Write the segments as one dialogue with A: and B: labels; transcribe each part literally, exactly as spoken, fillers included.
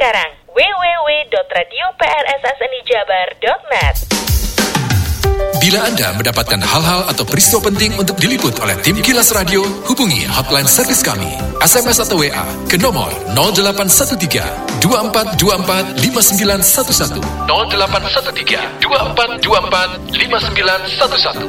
A: sekarang w w w dot radio p r s s n i jabar dot net.
B: Bila Anda mendapatkan hal-hal atau peristiwa penting untuk diliput oleh tim Kilas Radio, hubungi hotline servis kami. S M S atau W A ke nomor nol delapan satu tiga dua empat dua empat lima sembilan satu satu nol delapan satu tiga dua empat dua empat lima sembilan satu satu.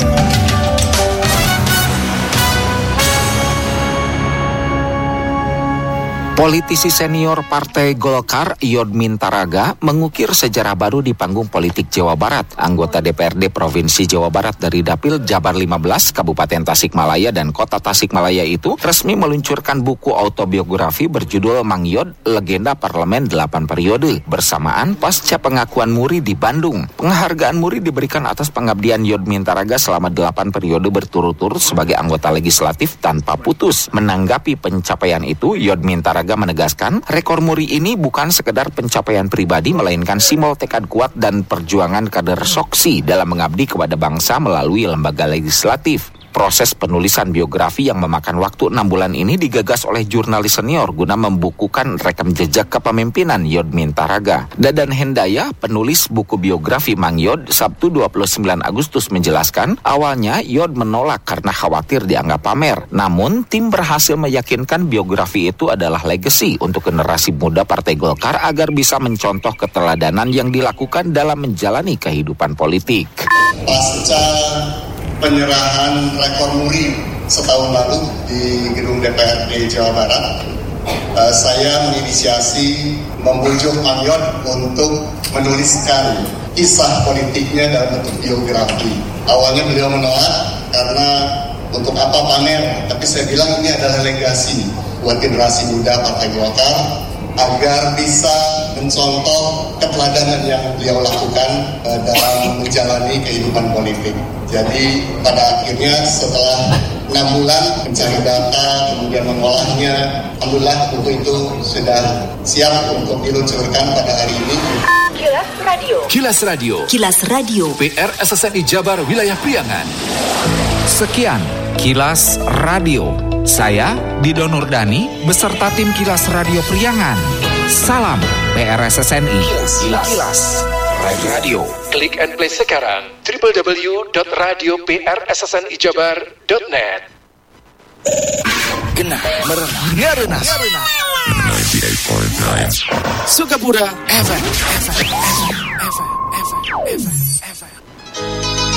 C: Politisi senior Partai Golkar, Yodmin Taraga, mengukir sejarah baru di panggung politik Jawa Barat. Anggota D P R D Provinsi Jawa Barat dari Dapil Jabar lima belas, Kabupaten Tasikmalaya dan Kota Tasikmalaya itu resmi meluncurkan buku autobiografi berjudul Mang Yod, Legenda Parlemen delapan Periode, bersamaan pasca pengakuan Muri di Bandung. Penghargaan Muri diberikan atas pengabdian Yodmin Taraga selama delapan periode berturut-turut sebagai anggota legislatif tanpa putus. Menanggapi pencapaian itu, Yodmin Taraga menegaskan, rekor Muri ini bukan sekedar pencapaian pribadi, melainkan simbol tekad kuat dan perjuangan kader Soksi dalam mengabdi kepada bangsa melalui lembaga legislatif. Proses penulisan biografi yang memakan waktu enam bulan ini digagas oleh jurnalis senior guna membukukan rekam jejak kepemimpinan Yodmin Taraga. Dadan Hendaya, penulis buku biografi Mang Yod, Sabtu dua puluh sembilan Agustus menjelaskan, awalnya Yod menolak karena khawatir dianggap pamer. Namun, tim berhasil meyakinkan biografi itu adalah legasi untuk generasi muda Partai Golkar agar bisa mencontoh keteladanan yang dilakukan dalam menjalani kehidupan politik.
D: Pasca penyerahan rekor Muri setahun lalu di gedung D P R D Jawa Barat, uh, saya menginisiasi membujuk Mang Yod untuk menuliskan kisah politiknya dalam bentuk biografi. Awalnya beliau menolak karena untuk apa pamer, tapi saya bilang ini adalah legasi buat generasi muda Partai Golkar agar bisa mencontoh keteladanan yang beliau lakukan uh, dalam menjalani kehidupan politik. Jadi pada akhirnya setelah enam bulan mencari data, kemudian mengolahnya, alhamdulillah buku itu sudah siap untuk diluncurkan pada hari ini.
A: Kilas Radio.
B: Kilas Radio.
E: Kilas Radio.
B: P R S S N I Jabar Wilayah Priangan.
F: Sekian Kilas Radio. Saya Dido Nurdani beserta tim Kilas Radio Priangan. Salam P R S S N I.
B: Kilas, Kilas. Kilas Radio. Klik and play sekarang w w w dot radio p r s s n i jabar dot net.
F: Genah merenah ngerenah
B: sembilan puluh delapan koma sembilan Sukapura F M. F M. F M. F M. F M.